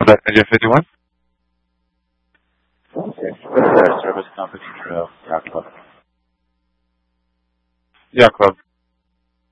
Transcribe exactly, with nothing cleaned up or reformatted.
Quebec Ninja fifty-one. Okay. What's our service company for uh, Yacht Club? Yacht Club.